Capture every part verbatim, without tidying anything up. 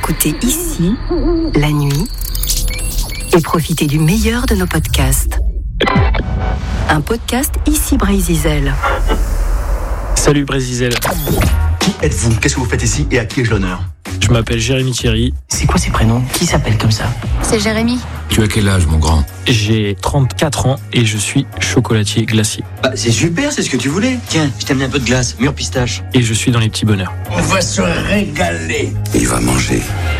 Écoutez Ici, la nuit, et profitez du meilleur de nos podcasts. Un podcast Ici Brézizel. Salut Brézizel. Qui êtes-vous ? Qu'est-ce que vous faites ici et à qui ai-je l'honneur ? Je m'appelle Jérémy Thierry. C'est quoi ces prénoms ? Qui s'appelle comme ça ? C'est Jérémy. Tu as quel âge, mon grand ? J'ai trente-quatre ans et je suis chocolatier glacier. Bah, c'est super, c'est ce que tu voulais. Tiens, je t'ai amené un peu de glace, mûre pistache. Et je suis dans les petits bonheurs. On va se régaler. Il va manger.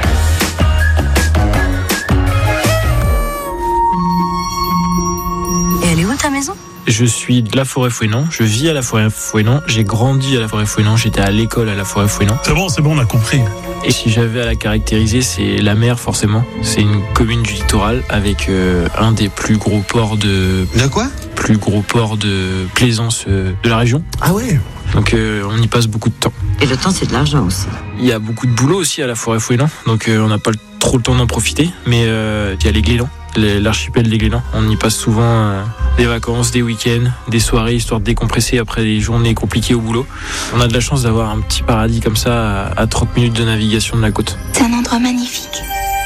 Et elle est où ta maison ? Je suis de la Forêt-Fouesnant, je vis à la Forêt-Fouesnant, j'ai grandi à la Forêt-Fouesnant, j'étais à l'école à la Forêt-Fouesnant. C'est bon, c'est bon, on a compris. Et si j'avais à la caractériser, c'est la mer forcément. C'est une commune du littoral avec euh, un des plus gros ports de... De quoi ? Plus gros ports de plaisance euh, de la région. Ah ouais ? Donc euh, on y passe beaucoup de temps. Et le temps, c'est de l'argent aussi. Il y a beaucoup de boulot aussi à la Forêt-Fouesnant, donc euh, on n'a pas trop le temps d'en profiter. Mais euh, il y a les Glélans, l'archipel des Glélans. On y passe souvent euh, des vacances, des week-ends, des soirées, histoire de décompresser après des journées compliquées au boulot. On a de la chance d'avoir un petit paradis comme ça à trente minutes de navigation de la côte. C'est un endroit magnifique.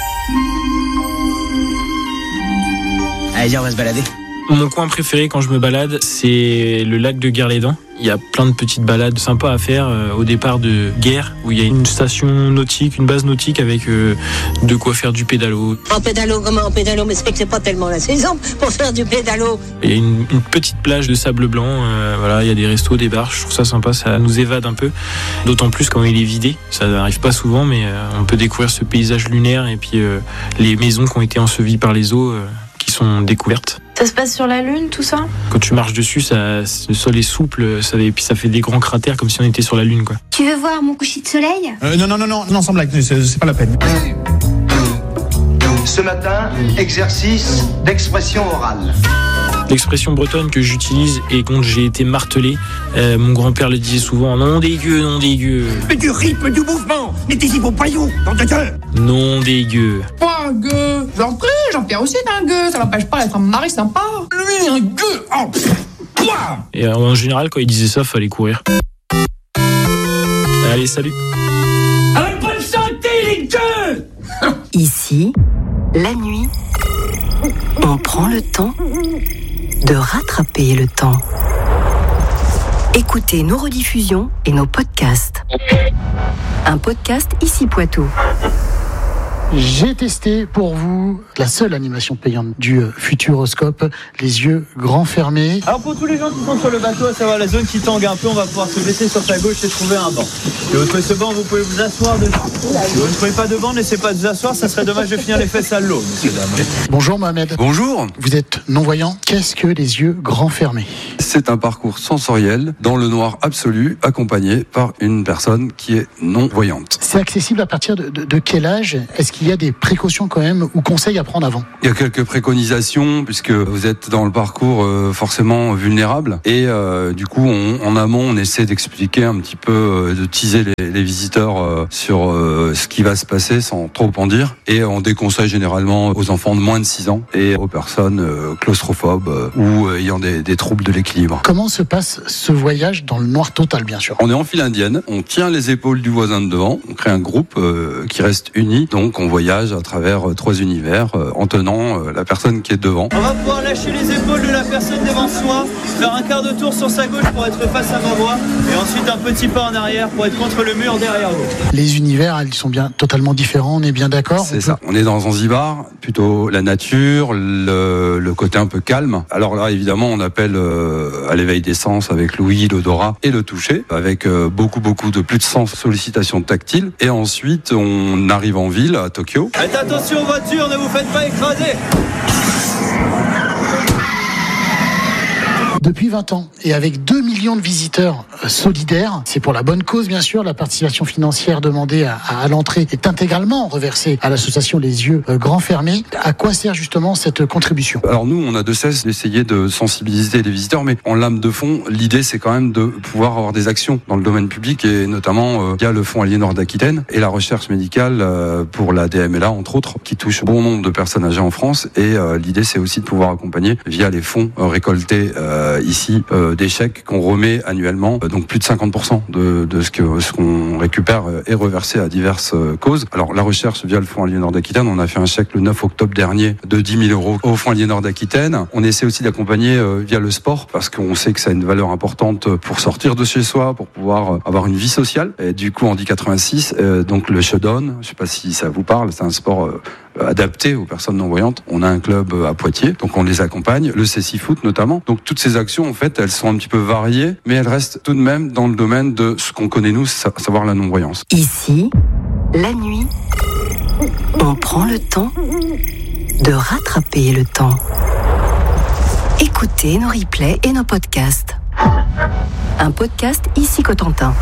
Allez, viens, on va se balader. Mon coin préféré quand je me balade, c'est le lac de Guerlédan. Il y a plein de petites balades sympas à faire euh, au départ de Guerre, où il y a une station nautique, une base nautique avec euh, de quoi faire du pédalo. En pédalo, comment en pédalo? Mais c'est que c'est pas tellement la saison pour faire du pédalo. Il y a une, une petite plage de sable blanc, euh, voilà, il y a des restos, des bars, je trouve ça sympa, ça nous évade un peu. D'autant plus quand il est vidé, ça n'arrive pas souvent, mais euh, on peut découvrir ce paysage lunaire et puis euh, les maisons qui ont été ensevelies par les eaux euh, qui sont découvertes. Ça se passe sur la Lune, tout ça ? Quand tu marches dessus, ça, le sol est souple, ça, et puis ça fait des grands cratères comme si on était sur la Lune, quoi. Tu veux voir mon coucher de soleil ? Euh, non, non, non, non, non, sans blague, c'est, c'est pas la peine. Ce matin, exercice d'expression orale. L'expression bretonne que j'utilise et dont j'ai été martelé, euh, mon grand-père le disait souvent, nom des gueux, nom des gueux. Mais du rythme du mouvement. Mettez-y vos paillons, dans ta gueule. Nom des gueux. Pas un gueux. J'en prie, Jean-Pierre aussi est un gueux. Ça n'empêche pas d'être un mari sympa. Lui, un gueux. Oh, pff, quoi. Et euh, en général, quand il disait ça, fallait courir. Allez, salut. Avec bonne santé, les gueux. Ici, la nuit, on prend le temps de rattraper le temps. Écoutez nos rediffusions et nos podcasts. Un podcast Ici Poitou. J'ai testé pour vous la seule animation payante du Futuroscope, les yeux grands fermés. Alors pour tous les gens qui sont sur le bateau, à savoir la zone qui tangue un peu, on va pouvoir se baisser sur sa gauche et trouver un banc. Si vous trouvez ce banc, vous pouvez vous asseoir dessus. Si vous ne trouvez pas de banc, n'essayez pas de vous asseoir, ça serait dommage de finir les fesses à l'eau, messieurs, dames. Bonjour Mohamed. Bonjour. Vous êtes non-voyant. Qu'est-ce que les yeux grands fermés ? C'est un parcours sensoriel dans le noir absolu, accompagné par une personne qui est non-voyante. C'est accessible à partir de, de, de quel âge ? Est-ce qu'il y a des précautions quand même ou conseils à prendre avant ? Il y a quelques préconisations puisque vous êtes dans le parcours euh, forcément vulnérable et euh, du coup on, en amont on essaie d'expliquer un petit peu, euh, de teaser les, les visiteurs euh, sur euh, ce qui va se passer sans trop en dire et on déconseille généralement aux enfants de moins de six ans et aux personnes euh, claustrophobes euh, ou euh, ayant des, des troubles de l'équilibre. Comment se passe ce voyage dans le noir total bien sûr ? On est en file indienne, on tient les épaules du voisin de devant, on crée un groupe euh, qui reste uni, donc on voyage à travers euh, trois univers euh, en tenant euh, la personne qui est devant. On va pouvoir lâcher les épaules de la personne devant soi, faire un quart de tour sur sa gauche pour être face à ma voix et ensuite un petit pas en arrière pour être contre le mur derrière vous. Les univers, ils sont bien totalement différents, on est bien d'accord ? C'est ça. On est dans Zanzibar, plutôt la nature, le, le côté un peu calme. Alors là, évidemment, on appelle euh, à l'éveil des sens avec l'ouïe, l'odorat et le toucher, avec euh, beaucoup, beaucoup de plus de cent sollicitations tactiles. Et ensuite, on arrive en ville, à Tokyo. Faites attention aux voitures, ne vous faites pas écraser. Depuis vingt ans, et avec deux millions de visiteurs solidaires, c'est pour la bonne cause bien sûr, la participation financière demandée à, à l'entrée est intégralement reversée à l'association Les Yeux Grands Fermés. À quoi sert justement cette contribution ? Alors nous, on a de cesse d'essayer de sensibiliser les visiteurs, mais en lame de fond, l'idée c'est quand même de pouvoir avoir des actions dans le domaine public, et notamment euh, il y a le Fonds Aliénor d'Aquitaine et la recherche médicale euh, pour la D M L A entre autres, qui touche bon nombre de personnes âgées en France, et euh, l'idée c'est aussi de pouvoir accompagner via les fonds euh, récoltés euh, euh, ici euh, des chèques qu'on remet annuellement, euh, donc plus de cinquante pour cent de, de ce, que, ce qu'on récupère est reversé à diverses euh, causes. Alors la recherche via le Fonds Aliénor d'Aquitaine, on a fait un chèque le neuf octobre dernier de dix mille euros au Fonds Aliénor d'Aquitaine. On essaie aussi d'accompagner euh, via le sport, parce qu'on sait que ça a une valeur importante pour sortir de chez soi, pour pouvoir euh, avoir une vie sociale. Et du coup, on dit quatre-vingt-six, euh, donc le showdown, je sais pas si ça vous parle, c'est un sport euh, adapté aux personnes non-voyantes. On a un club à Poitiers, donc on les accompagne, le C six Foot notamment. Donc toutes ces actions, en fait, elles sont un petit peu variées, mais elles restent tout de même dans le domaine de ce qu'on connaît nous, à savoir la non-voyance. Ici, la nuit, on prend le temps de rattraper le temps. Écoutez nos replays et nos podcasts. Un podcast Ici Cotentin.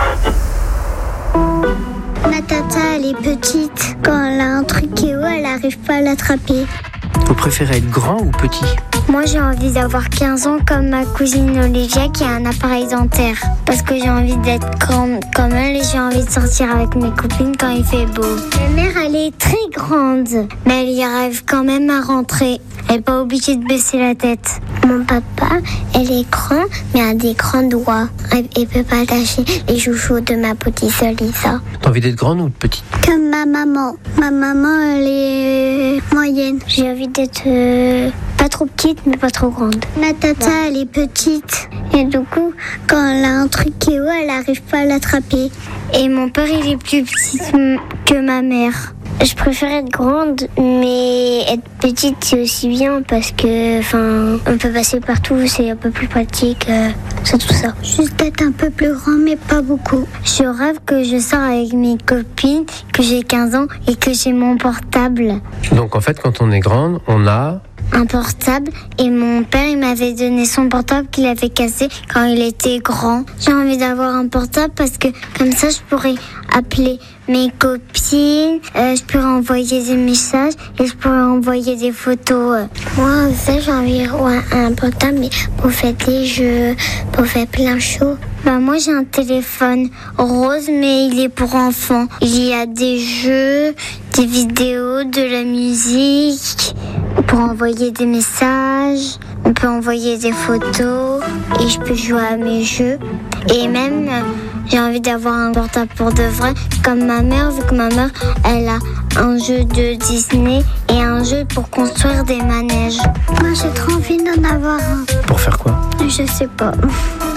Ma tata, elle est petite. Quand elle a un truc qui est haut, elle n'arrive pas à l'attraper. Vous préférez être grand ou petit ? Moi, j'ai envie d'avoir quinze ans comme ma cousine Olivia qui a un appareil dentaire. Parce que j'ai envie d'être grande comme elle et j'ai envie de sortir avec mes copines quand il fait beau. Ma mère, elle est très grande, mais elle y arrive quand même à rentrer. Elle n'est pas obligée de baisser la tête. Mon papa, elle est grand, mais a des grands doigts. Elle ne peut pas lâcher les chouchous de ma petite sœur Lisa. T'as envie d'être grande ou petite ? Comme ma maman. Ma maman, elle est moyenne. J'ai envie d'être euh, pas trop petite, mais pas trop grande. Ma tata, elle est petite. Et du coup, quand elle a un truc qui est haut, elle n'arrive pas à l'attraper. Et mon père, il est plus petit que ma mère. Je préfère être grande, mais être petite, c'est aussi bien parce que, enfin, on peut passer partout, c'est un peu plus pratique, euh, c'est tout ça. Juste être un peu plus grand, mais pas beaucoup. Je rêve que je sors avec mes copines, que j'ai quinze ans et que j'ai mon portable. Donc en fait, quand on est grande, on a... un portable et mon père il m'avait donné son portable qu'il avait cassé quand il était grand. J'ai envie d'avoir un portable parce que comme ça je pourrais appeler mes copines, euh, je pourrais envoyer des messages et je pourrais envoyer des photos. Moi ça j'ai envie d'avoir un portable mais pour faire des jeux, pour faire plein de choses. Bah moi j'ai un téléphone rose mais il est pour enfants. Il y a des jeux, des vidéos, de la musique. Pour envoyer des messages, on peut envoyer des photos et je peux jouer à mes jeux. Et même, euh, j'ai envie d'avoir un portable pour de vrai, comme ma mère, vu que ma mère, elle a un jeu de Disney et un jeu pour construire des manèges. Moi, j'ai trop envie d'en avoir un. Pour faire quoi ? Je sais pas.